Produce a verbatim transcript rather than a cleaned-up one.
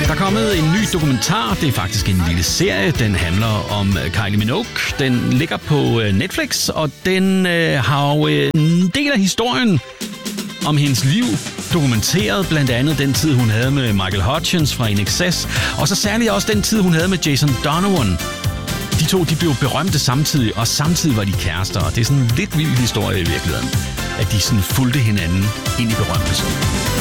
Der er kommet en ny dokumentar. Det er faktisk en lille serie. Den handler om Kylie Minogue. Den ligger på Netflix, og den øh, har jo en del af historien om hendes liv dokumenteret, blandt andet den tid, hun havde med Michael Hutchence fra In Excess, og så særligt også den tid, hun havde med Jason Donovan. De to, de blev berømte samtidig, og samtidig var de kærester, og det er sådan en lidt vild historie i virkeligheden, at de sådan fulgte hinanden ind i berømmelse.